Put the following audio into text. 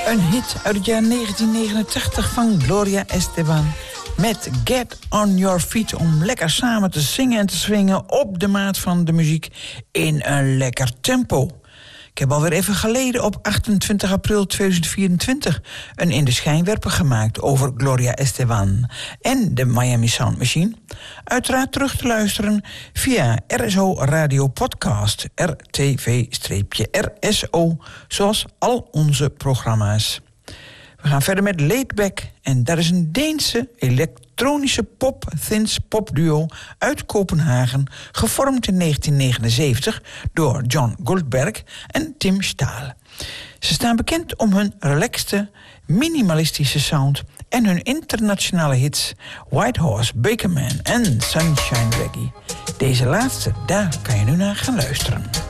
Een hit uit het jaar 1989 van Gloria Estefan. Met Get On Your Feet om lekker samen te zingen en te swingen op de maat van de muziek in een lekker tempo. Ik heb alweer even geleden op 28 april 2024 een In de Schijnwerper gemaakt over Gloria Estefan en de Miami Sound Machine. Uiteraard terug te luisteren via RSO Radio Podcast, RTV-RSO, zoals al onze programma's. We gaan verder met Laidback en dat is een Deense elektronische pop-synth popduo uit Kopenhagen, gevormd in 1979 door John Goldberg en Tim Staal. Ze staan bekend om hun relaxte, minimalistische sound en hun internationale hits White Horse, Bakerman en Sunshine Reggae. Deze laatste, daar kan je nu naar gaan luisteren.